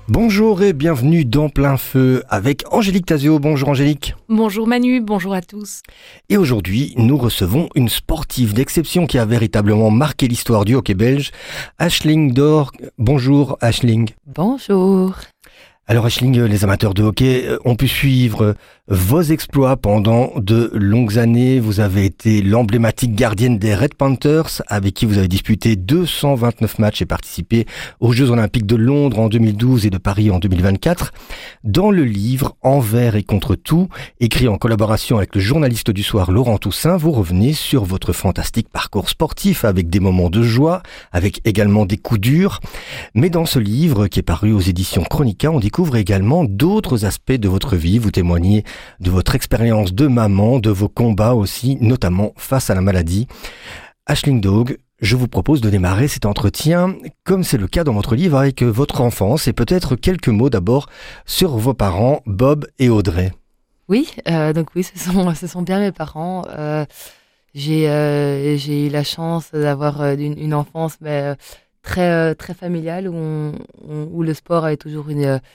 Bonjour et bienvenue dans Plein Feu avec Angélique Tazio. Bonjour Angélique. Bonjour Manu, bonjour à tous. Et aujourd'hui, nous recevons une sportive d'exception qui a véritablement marqué l'histoire du hockey belge, Aisling Dorg. Bonjour Aisling. Bonjour. Alors Aisling, les amateurs de hockey ont pu suivre vos exploits pendant de longues années. Vous avez été l'emblématique gardienne des Red Panthers avec qui vous avez disputé 229 matchs et participé aux Jeux Olympiques de Londres en 2012 et de Paris en 2024. Dans le livre Envers et contre tout, écrit en collaboration avec le journaliste du soir Laurent Toussaint, vous revenez sur votre fantastique parcours sportif avec des moments de joie, avec également des coups durs. Mais dans ce livre qui est paru aux éditions Chronica, on découvre également d'autres aspects de votre vie. Vous témoignez de votre expérience de maman, de vos combats aussi, notamment face à la maladie. Aisling Dorg, je vous propose de démarrer cet entretien, comme c'est le cas dans votre livre, avec votre enfance et peut-être quelques mots d'abord sur vos parents, Bob et Audrey. Oui, ce sont bien mes parents. J'ai eu la chance d'avoir une enfance très familiale où le sport avait toujours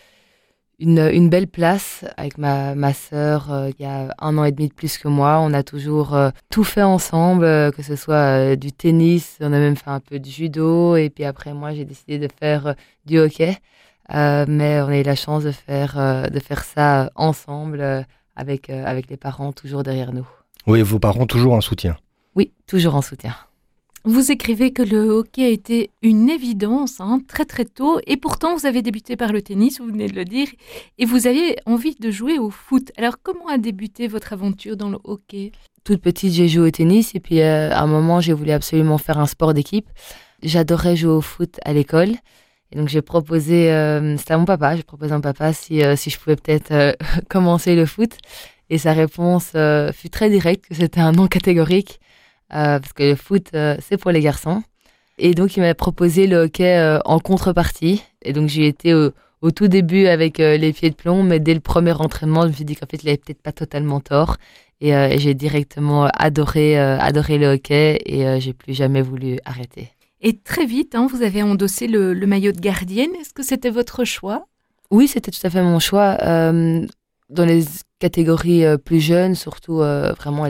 une belle place avec ma sœur qui a 1 an et demi de plus que moi. On a toujours tout fait ensemble, que ce soit du tennis, on a même fait un peu de judo et puis après moi j'ai décidé de faire du hockey. Mais on a eu la chance de faire ça ensemble avec les parents toujours derrière nous. Oui, vos parents toujours en soutien. Oui, toujours en soutien. Vous écrivez que le hockey a été une évidence très très tôt et pourtant vous avez débuté par le tennis, vous venez de le dire, et vous aviez envie de jouer au foot. Alors comment a débuté votre aventure dans le hockey ? Toute petite, j'ai joué au tennis et puis à un moment, j'ai voulu absolument faire un sport d'équipe. J'adorais jouer au foot à l'école et donc j'ai proposé, c'était à mon papa, j'ai proposé à mon papa si je pouvais peut-être commencer le foot et sa réponse fut très directe, que c'était un non catégorique. Parce que le foot, c'est pour les garçons. Et donc, il m'a proposé le hockey en contrepartie. Et donc, j'y étais au tout début avec les pieds de plomb, mais dès le premier entraînement, je me suis dit qu'en fait, il n'avait peut-être pas totalement tort. Et j'ai directement adoré le hockey et j'ai plus jamais voulu arrêter. Et très vite, vous avez endossé le maillot de gardienne. Est-ce que c'était votre choix ? Oui, c'était tout à fait mon choix. Dans les catégories plus jeunes, surtout vraiment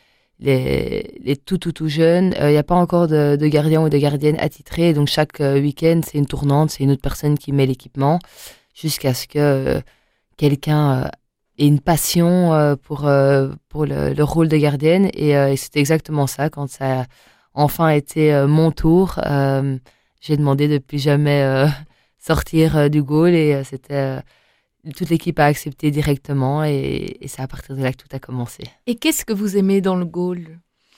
les tout jeunes, il n'y a pas encore de gardien ou de gardienne attitré, donc chaque week-end c'est une tournante, c'est une autre personne qui met l'équipement jusqu'à ce que quelqu'un ait une passion pour le rôle de gardienne et c'était exactement ça. Quand ça a enfin été mon tour, j'ai demandé de plus jamais sortir du goal et toute l'équipe a accepté directement et c'est à partir de là que tout a commencé. Et qu'est-ce que vous aimez dans le goal ?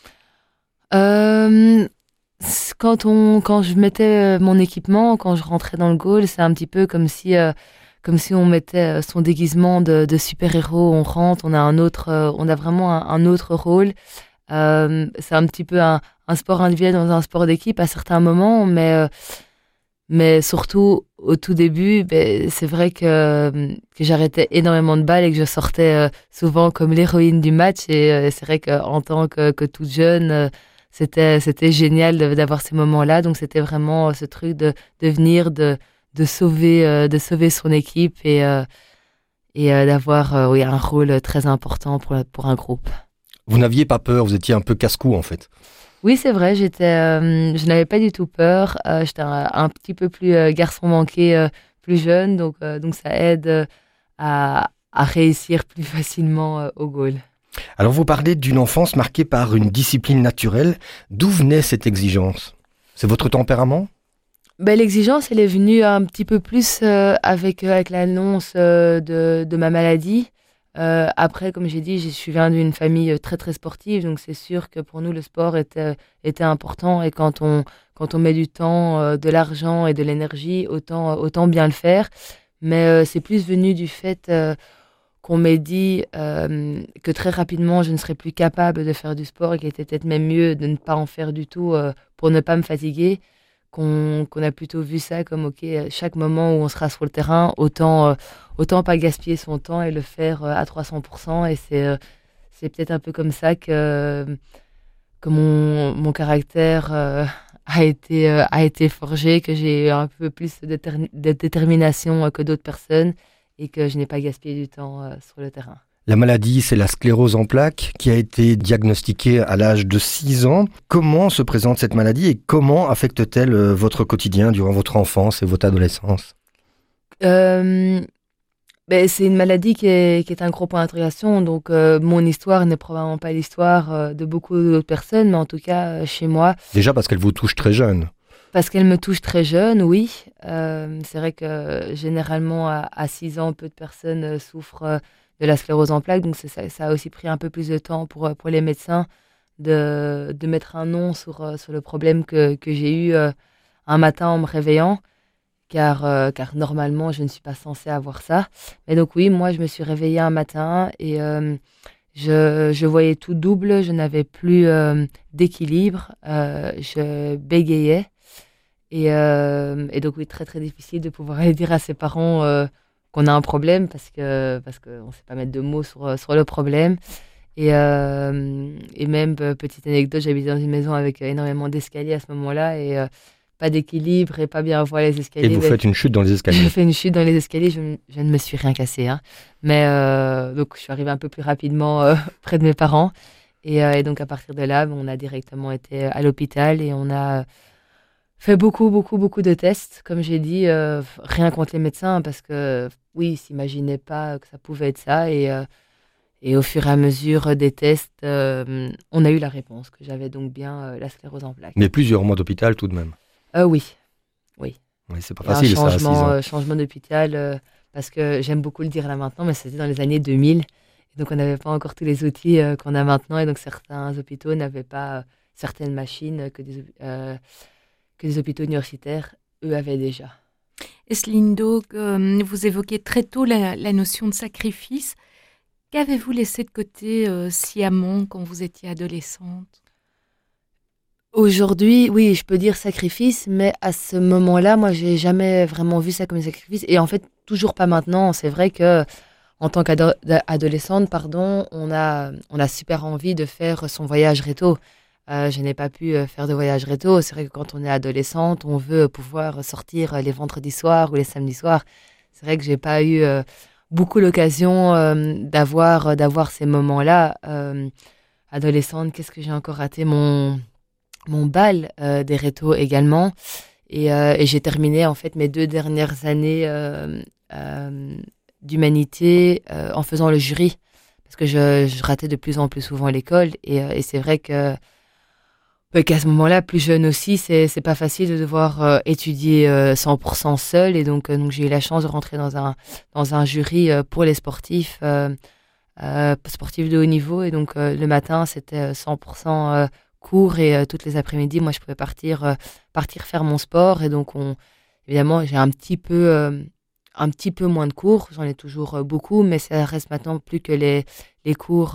Quand je mettais mon équipement, quand je rentrais dans le goal, c'est un petit peu comme si on mettait son déguisement de super-héros. On rentre, on a vraiment un autre rôle. C'est un petit peu un sport individuel dans un sport d'équipe à certains moments, mais surtout, au tout début, c'est vrai que j'arrêtais énormément de balles et que je sortais souvent comme l'héroïne du match. Et c'est vrai qu'en tant que toute jeune, c'était génial d'avoir ces moments-là. Donc, c'était vraiment ce truc de venir, de sauver son équipe et d'avoir un rôle très important pour un groupe. Vous n'aviez pas peur, vous étiez un peu casse-cou en fait. Oui, c'est vrai, je n'avais pas du tout peur. J'étais un petit peu plus garçon manqué, plus jeune, donc ça aide à réussir plus facilement au goal. Alors vous parlez d'une enfance marquée par une discipline naturelle. D'où venait cette exigence ? C'est votre tempérament ? L'exigence, elle est venue un petit peu plus avec l'annonce de ma maladie. Après, comme j'ai dit, je viens d'une famille très très sportive, donc c'est sûr que pour nous le sport était important et quand on met du temps, de l'argent et de l'énergie, autant bien le faire. Mais c'est plus venu du fait qu'on m'ait dit que très rapidement je ne serais plus capable de faire du sport et qu'il était peut-être même mieux de ne pas en faire du tout pour ne pas me fatiguer. Qu'on a plutôt vu ça comme ok, chaque moment où on sera sur le terrain, autant pas gaspiller son temps et le faire à 300%. Et c'est peut-être un peu comme ça que mon caractère a été forgé, que j'ai eu un peu plus de détermination que d'autres personnes et que je n'ai pas gaspillé du temps sur le terrain. La maladie, c'est la sclérose en plaques qui a été diagnostiquée à l'âge de 6 ans. Comment se présente cette maladie et comment affecte-t-elle votre quotidien durant votre enfance et votre adolescence ? C'est une maladie qui est un gros point d'interrogation. Donc, mon histoire n'est probablement pas l'histoire de beaucoup d'autres personnes, mais en tout cas, chez moi. Déjà parce qu'elle vous touche très jeune. Parce qu'elle me touche très jeune, oui. C'est vrai que généralement, à 6 ans, peu de personnes souffrent de la sclérose en plaques. Donc, ça a aussi pris un peu plus de temps pour les médecins de mettre un nom sur le problème que j'ai eu un matin en me réveillant. Car normalement, je ne suis pas censée avoir ça. Mais donc oui, moi, je me suis réveillée un matin et je voyais tout double, je n'avais plus d'équilibre, je bégayais. Et donc oui, très très difficile de pouvoir aller dire à ses parents qu'on a un problème parce qu'on ne sait pas mettre de mots sur le problème. Et même, petite anecdote, j'habitais dans une maison avec énormément d'escaliers à ce moment-là et pas d'équilibre et pas bien voir les escaliers. Et vous faites une chute dans les escaliers. Je fais une chute dans les escaliers, je ne me suis rien cassé. Hein. Mais donc, je suis arrivée un peu plus rapidement près de mes parents. Et donc, à partir de là, on a directement été à l'hôpital et on a fait beaucoup de tests. Comme j'ai dit, rien contre les médecins parce que, oui, ils ne s'imaginaient pas que ça pouvait être ça. Et au fur et à mesure des tests, on a eu la réponse que j'avais donc bien la sclérose en plaques. Mais plusieurs mois d'hôpital tout de même. Oui. Oui, c'est pas facile, ça, à 6 ans. Changement d'hôpital, parce que j'aime beaucoup le dire là maintenant, mais c'était dans les années 2000. Et donc, on n'avait pas encore tous les outils qu'on a maintenant. Et donc, certains hôpitaux n'avaient pas certaines machines que des hôpitaux universitaires, eux, avaient déjà. Eslindo, vous évoquez très tôt la notion de sacrifice. Qu'avez-vous laissé de côté sciemment quand vous étiez adolescente ? Aujourd'hui, oui, je peux dire sacrifice, mais à ce moment-là, moi, j'ai jamais vraiment vu ça comme un sacrifice. Et en fait, toujours pas maintenant. C'est vrai que en tant qu'adolescente, on a super envie de faire son voyage réto. Je n'ai pas pu faire de voyage réto. C'est vrai que quand on est adolescente, on veut pouvoir sortir les vendredis soirs ou les samedis soirs. C'est vrai que j'ai pas eu beaucoup l'occasion d'avoir ces moments-là. Adolescente, qu'est-ce que j'ai encore raté ? Mon bal des rétos également. Et j'ai terminé en fait mes 2 dernières années d'humanité en faisant le jury. Parce que je ratais de plus en plus souvent l'école. Et c'est vrai qu'à ce moment-là, plus jeune aussi, c'est pas facile de devoir étudier 100% seul. Et donc j'ai eu la chance de rentrer dans un jury pour les sportifs de haut niveau. Et donc le matin, c'était 100% cours et toutes les après-midi, moi, je pouvais partir faire mon sport. Et donc, évidemment, j'ai un petit peu moins de cours. J'en ai toujours beaucoup, mais ça reste maintenant plus que les cours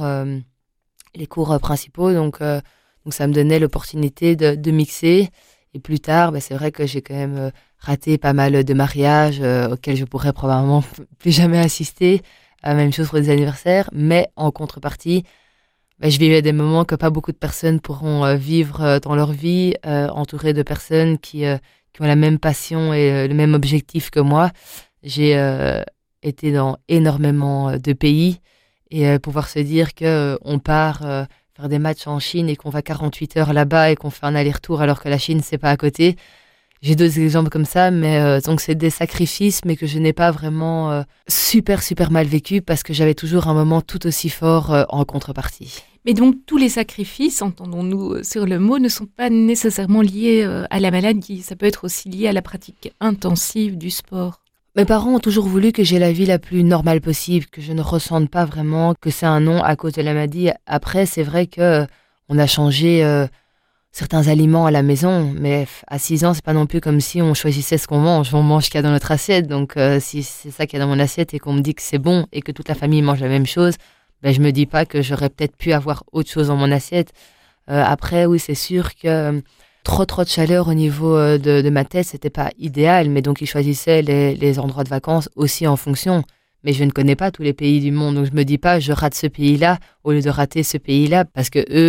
principaux. Donc, ça me donnait l'opportunité de mixer. Et plus tard, c'est vrai que j'ai quand même raté pas mal de mariages auxquels je pourrais probablement plus jamais assister. Même chose pour les anniversaires. Mais en contrepartie, je vivais des moments que pas beaucoup de personnes pourront vivre dans leur vie, entourées de personnes qui ont la même passion et le même objectif que moi. J'ai été dans énormément de pays et pouvoir se dire qu'on part faire des matchs en Chine et qu'on va 48 heures là-bas et qu'on fait un aller-retour alors que la Chine, c'est pas à côté. J'ai d'autres exemples comme ça, mais donc c'est des sacrifices, mais que je n'ai pas vraiment super mal vécu parce que j'avais toujours un moment tout aussi fort en contrepartie. Mais donc tous les sacrifices, entendons-nous sur le mot, ne sont pas nécessairement liés à la maladie. Ça peut être aussi lié à la pratique intensive du sport. Mes parents ont toujours voulu que j'ai la vie la plus normale possible, que je ne ressente pas vraiment que c'est un non à cause de la maladie. Après, c'est vrai que on a changé certains aliments à la maison, mais à 6 ans, c'est pas non plus comme si on choisissait ce qu'on mange. On mange ce qu'il y a dans notre assiette. Donc, si c'est ça qu'il y a dans mon assiette et qu'on me dit que c'est bon et que toute la famille mange la même chose, je me dis pas que j'aurais peut-être pu avoir autre chose dans mon assiette. Après, oui, c'est sûr que trop de chaleur au niveau de ma tête, c'était pas idéal. Mais donc, ils choisissaient les endroits de vacances aussi en fonction. Mais je ne connais pas tous les pays du monde. Donc, je me dis pas, je rate ce pays-là au lieu de rater ce pays-là parce que eux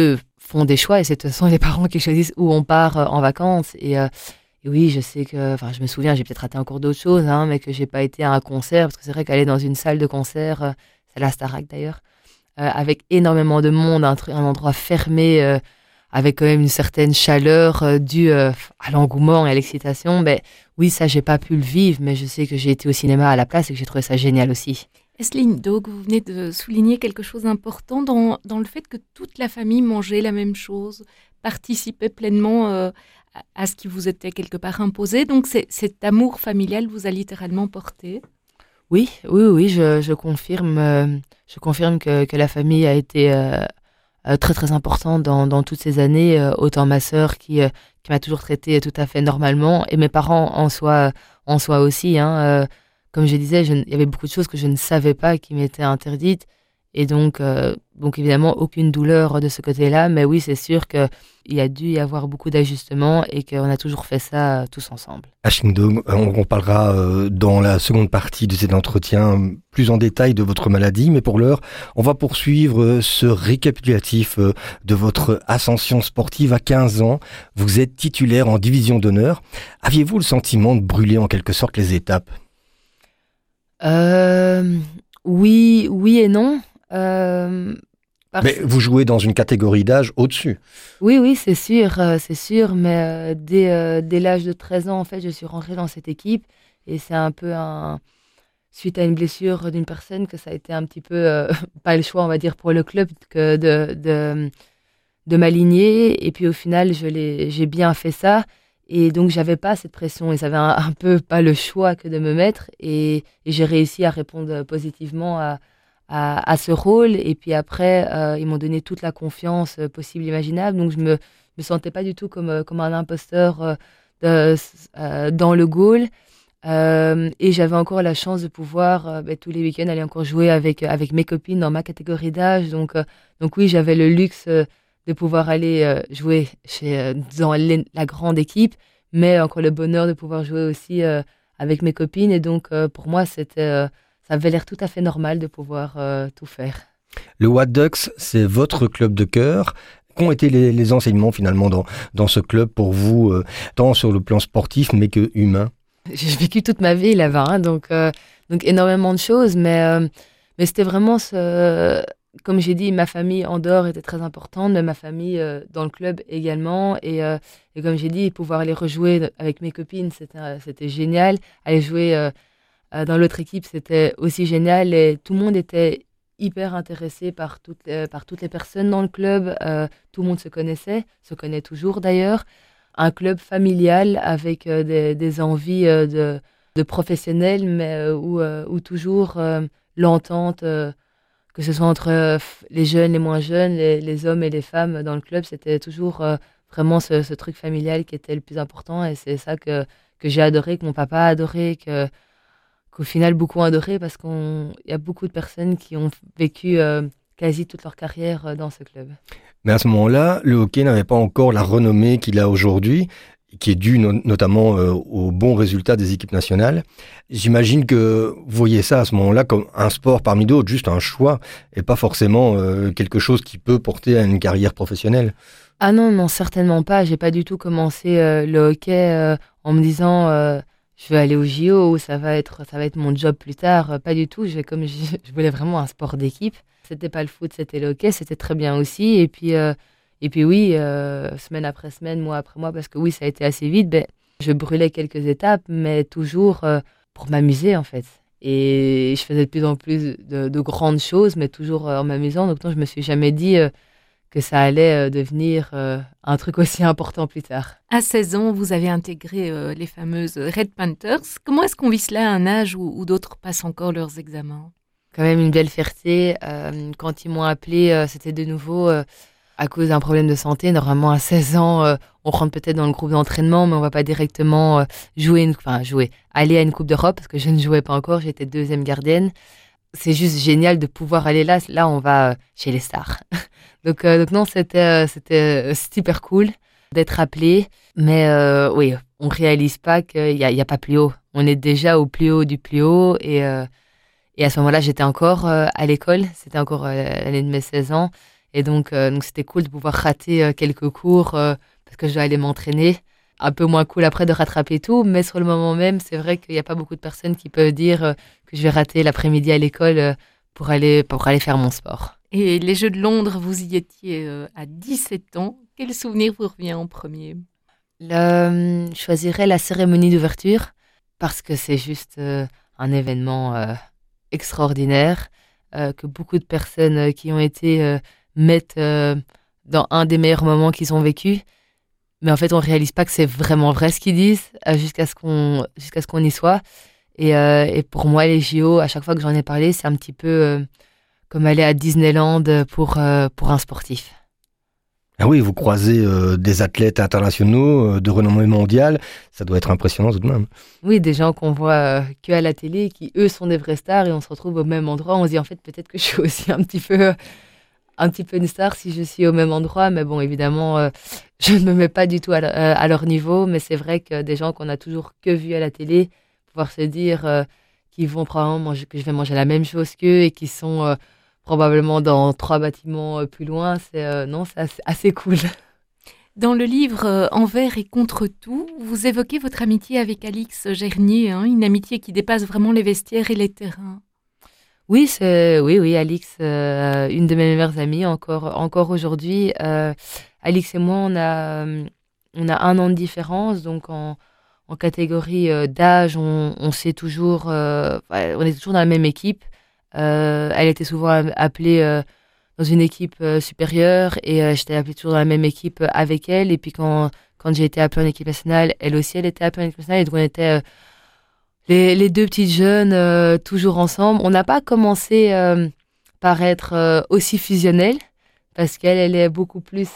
font des choix et c'est de toute façon les parents qui choisissent où on part en vacances. Et oui, je sais que, je me souviens, j'ai peut-être raté encore d'autres choses, hein, mais que j'ai pas été à un concert, parce que c'est vrai qu'aller dans une salle de concert, c'est la Starac d'ailleurs, avec énormément de monde, un endroit fermé, avec quand même une certaine chaleur due à l'engouement et à l'excitation, ben oui, ça, j'ai pas pu le vivre, mais je sais que j'ai été au cinéma à la place et que j'ai trouvé ça génial aussi. Esseline, donc vous venez de souligner quelque chose d'important dans le fait que toute la famille mangeait la même chose, participait pleinement à ce qui vous était quelque part imposé. Donc cet amour familial vous a littéralement porté. Oui, je confirme que la famille a été très très importante dans toutes ces années. Autant ma sœur qui m'a toujours traité tout à fait normalement, et mes parents en soi aussi. Hein, comme je disais, il y avait beaucoup de choses que je ne savais pas qui m'étaient interdites. Et donc évidemment, aucune douleur de ce côté-là. Mais oui, c'est sûr qu'il y a dû y avoir beaucoup d'ajustements et qu'on a toujours fait ça tous ensemble. Aisling Do, on parlera dans la seconde partie de cet entretien plus en détail de votre maladie. Mais pour l'heure, on va poursuivre ce récapitulatif de votre ascension sportive à 15 ans. Vous êtes titulaire en division d'honneur. Aviez-vous le sentiment de brûler en quelque sorte les étapes ? Oui et non. Mais vous jouez dans une catégorie d'âge au-dessus. Oui, c'est sûr, mais dès l'âge de 13 ans, en fait, je suis rentrée dans cette équipe et c'est un peu suite à une blessure d'une personne que ça a été un petit peu, pas le choix, on va dire, pour le club que de m'aligner, et puis au final, j'ai bien fait ça. Et donc, j'avais pas cette pression et ça avait un peu pas le choix que de me mettre. Et j'ai réussi à répondre positivement à ce rôle. Et puis après, ils m'ont donné toute la confiance possible, imaginable. Donc, je me sentais pas du tout comme un imposteur dans le goal. Et j'avais encore la chance de pouvoir, tous les week-ends, aller encore jouer avec mes copines dans ma catégorie d'âge. Donc oui, j'avais le luxe de pouvoir aller jouer dans la grande équipe, mais encore le bonheur de pouvoir jouer aussi avec mes copines. Et donc, pour moi, ça avait l'air tout à fait normal de pouvoir tout faire. Le White Ducks, c'est votre club de cœur. Qu'ont été les enseignements finalement dans ce club pour vous, tant sur le plan sportif, mais que humain ? J'ai vécu toute ma vie là-bas, hein, donc énormément de choses, mais c'était vraiment comme j'ai dit, ma famille en dehors était très importante, mais ma famille dans le club également. Et comme j'ai dit, pouvoir aller rejouer avec mes copines, c'était génial. Aller jouer dans l'autre équipe, c'était aussi génial. Et tout le monde était hyper intéressé par toutes les personnes dans le club. Tout le monde se connaît toujours d'ailleurs. Un club familial avec des envies de professionnels, mais où toujours l'entente... que ce soit entre les jeunes, les moins jeunes, les hommes et les femmes dans le club, c'était toujours vraiment ce truc familial qui était le plus important. Et c'est ça que j'ai adoré, que mon papa a adoré, qu'au final beaucoup ont adoré, parce qu'il y a beaucoup de personnes qui ont vécu quasi toute leur carrière dans ce club. Mais à ce moment-là, le hockey n'avait pas encore la renommée qu'il a aujourd'hui, qui est due notamment aux bons résultats des équipes nationales. J'imagine que vous voyez ça à ce moment-là comme un sport parmi d'autres, juste un choix, et pas forcément quelque chose qui peut porter à une carrière professionnelle. Ah non, certainement pas. J'ai pas du tout commencé le hockey en me disant je vais aller au JO ou ça va être mon job plus tard. Pas du tout. Je voulais vraiment un sport d'équipe. C'était pas le foot, c'était le hockey. C'était très bien aussi. Et puis oui, semaine après semaine, mois après mois, parce que oui, ça a été assez vite, je brûlais quelques étapes, mais toujours pour m'amuser en fait. Et je faisais de plus en plus de grandes choses, mais toujours en m'amusant. Donc non, je me suis jamais dit que ça allait devenir un truc aussi important plus tard. À 16 ans, vous avez intégré les fameuses Red Panthers. Comment est-ce qu'on vit cela à un âge où d'autres passent encore leurs examens ? Quand même une belle fierté. Quand ils m'ont appelé, c'était de nouveau... à cause d'un problème de santé. Normalement, à 16 ans, on rentre peut-être dans le groupe d'entraînement, mais on ne va pas directement aller à une Coupe d'Europe, parce que je ne jouais pas encore, j'étais deuxième gardienne. C'est juste génial de pouvoir aller là. Là, on va chez les stars. donc non, c'était super cool d'être appelé. Mais oui, on ne réalise pas qu'il n'y a pas plus haut. On est déjà au plus haut du plus haut. Et à ce moment-là, j'étais encore à l'école. C'était encore l'année de mes 16 ans. Et donc c'était cool de pouvoir rater quelques cours parce que je dois aller m'entraîner. Un peu moins cool après de rattraper tout, mais sur le moment même, c'est vrai qu'il n'y a pas beaucoup de personnes qui peuvent dire que je vais rater l'après-midi à l'école pour aller faire mon sport. Et les Jeux de Londres, vous y étiez à 17 ans. Quel souvenir vous revient en premier? Je choisirais la cérémonie d'ouverture parce que c'est juste un événement extraordinaire que beaucoup de personnes qui ont été mettent dans un des meilleurs moments qu'ils ont vécu. Mais en fait, on ne réalise pas que c'est vraiment vrai ce qu'ils disent jusqu'à ce qu'on y soit. Et pour moi, les JO, à chaque fois que j'en ai parlé, c'est un petit peu comme aller à Disneyland pour un sportif. Ah oui, vous croisez des athlètes internationaux de renommée mondiale, ça doit être impressionnant tout de même. Oui, des gens qu'on voit que à la télé, qui eux sont des vrais stars et on se retrouve au même endroit. On se dit en fait peut-être que je suis aussi un petit peu une star si je suis au même endroit. Mais bon, évidemment, je ne me mets pas du tout à leur niveau. Mais c'est vrai que des gens qu'on a toujours que vus à la télé, pouvoir se dire qu'ils vont probablement que je vais manger la même chose qu'eux et qu'ils sont probablement dans 3 bâtiments plus loin, c'est assez cool. Dans le livre Envers et contre tout, vous évoquez votre amitié avec Alix Gernier, une amitié qui dépasse vraiment les vestiaires et les terrains. Oui, oui, Alix, une de mes meilleures amies encore aujourd'hui. Alix et moi, on a 1 an de différence, donc en catégorie d'âge, on sait toujours, on est toujours dans la même équipe. Elle était souvent appelée dans une équipe supérieure et j'étais appelée toujours dans la même équipe avec elle. Et puis quand j'ai été appelée en équipe nationale, elle aussi, elle était appelée en équipe nationale. Et donc on était les 2 petites jeunes toujours ensemble. On n'a pas commencé par être aussi fusionnels parce qu'elle est beaucoup plus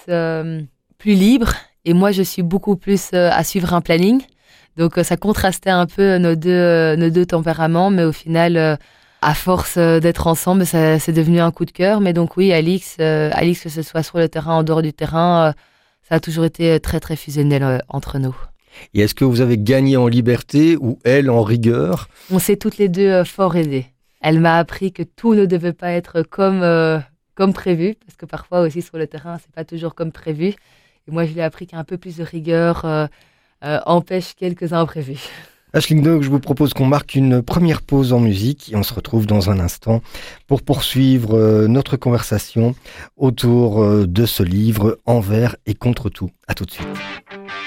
libre et moi je suis beaucoup plus à suivre un planning. Donc ça contrastait un peu nos deux tempéraments, mais au final à force d'être ensemble, c'est devenu un coup de cœur. Mais donc oui, Alix, que ce soit sur le terrain, en dehors du terrain, ça a toujours été très, très fusionnel entre nous. Et est-ce que vous avez gagné en liberté ou elle en rigueur? On s'est toutes les deux fort aidées. Elle m'a appris que tout ne devait pas être comme prévu, parce que parfois aussi sur le terrain, c'est pas toujours comme prévu. Et moi, je lui ai appris qu'un peu plus de rigueur empêche quelques imprévus. Aisling Dog, je vous propose qu'on marque une première pause en musique et on se retrouve dans un instant pour poursuivre notre conversation autour de ce livre Envers et contre tout. À tout de suite.